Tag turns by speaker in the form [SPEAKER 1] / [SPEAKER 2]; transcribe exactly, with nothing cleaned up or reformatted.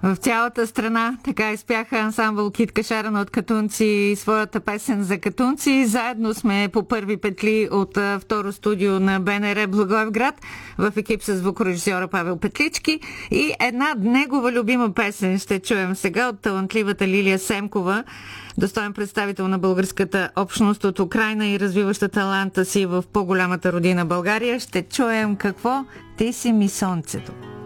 [SPEAKER 1] В цялата страна така изпяха ансамбъл Китка Шарена от Катунци и своята песен за катунци. Заедно сме по първи петли от второ студио на БНР Благоевград в екип с звукорежисьора Павел Петлички. И една негова любима песен ще чуем сега от талантливата Лилия Семкова, достоен представител на българската общност от Украйна и развиваща таланта си в по-голямата родина България. Ще чуем какво? Ти си ми сонцето.